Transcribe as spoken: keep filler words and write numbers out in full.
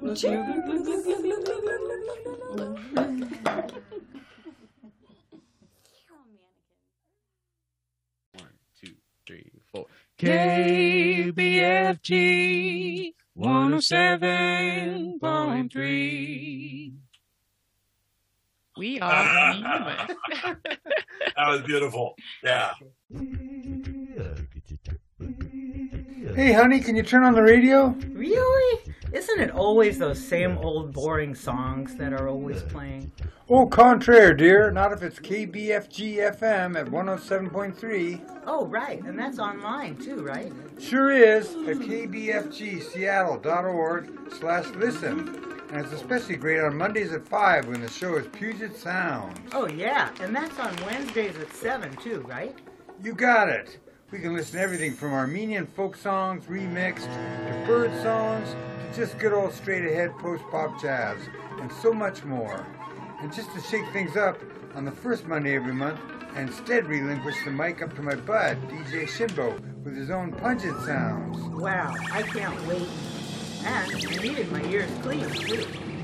two, three, four. K B F G one oh seven point three. We are human. That was beautiful. Yeah. Hey, honey, can you turn on the radio? Really? Isn't it always those same old boring songs that are always playing? Au contraire, dear. Not if it's K B F G F M at one oh seven point three. Oh, right. And that's online, too, right? Sure is, at k b f g seattle dot org slash listen. And it's especially great on Mondays at five when the show is Puget Sounds. Oh, yeah. And that's on Wednesdays at seven, too, right? You got it. We can listen to everything from Armenian folk songs remixed to bird songs to just good old straight-ahead post-pop jazz and so much more. And just to shake things up, on the first Monday every month, I instead relinquish the mic up to my bud, D J Shinbo, with his own pungent sounds. Wow, I can't wait. And I needed my ears clean, too.